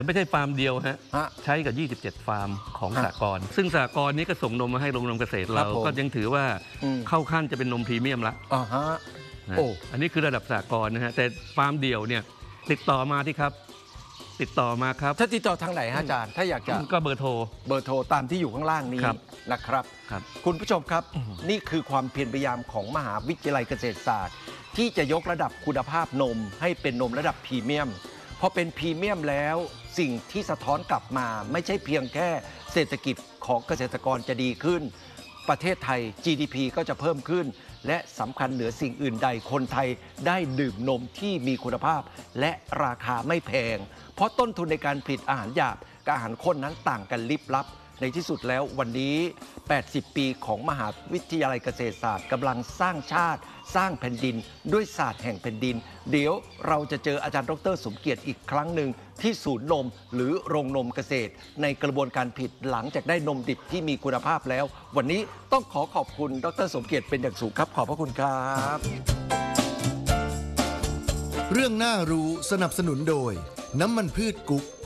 ไม่ใช่ฟาร์มเดียวฮะใช้กับ27ฟาร์มของสหกรณ์ซึ่งสหกรณ์นี้ก็ส่งนมมาให้โรงนมเกษตรเราก็ยังถือว่าเข้าขั้นจะเป็นนมพรีเมียมละอันนี้คือระดับสหกรณ์นะฮะแต่ฟาร์มเดียวเนี่ยติดต่อมาที่ครับติดต่อมาครับถ้าติดต่อทางไหนฮะอาจารย์ถ้าอยากจะก็เบอร์โทรตามที่อยู่ข้างล่างนี้นะครับคุณผู้ชมครับนี่คือความเพียรพยายามของมหาวิทยาลัยเกษตรศาสตร์ที่จะยกระดับคุณภาพนมให้เป็นนมระดับพรีเมียมพอเป็นพรีเมียมแล้วสิ่งที่สะท้อนกลับมาไม่ใช่เพียงแค่เศรษฐกิจของเกษตรกรจะดีขึ้นประเทศไทย GDP ก็จะเพิ่มขึ้นและสำคัญเหนือสิ่งอื่นใดคนไทยได้ดื่มนมที่มีคุณภาพและราคาไม่แพงเพราะต้นทุนในการผลิตอาหารหยาบกับอาหารข้นนั้นต่างกันลิบลับในที่สุดแล้ววันนี้80ปีของมหาวิทยาลัยเกษตรศาสตร์กำลังสร้างชาติสร้างแผ่นดินด้วยศาสตร์แห่งแผ่นดินเดี๋ยวเราจะเจออาจารย์ดร.สมเกียรติอีกครั้งหนึ่งที่ศูนย์นมหรือโรงนมเกษตรในกระบวนการผลิตหลังจากได้นมดิบที่มีคุณภาพแล้ววันนี้ต้องขอบคุณดร.สมเกียรติเป็นอย่างสูงครับขอบพระคุณครับเรื่องน่ารู้สนับสนุนโดยน้ำมันพืชกุ๊ก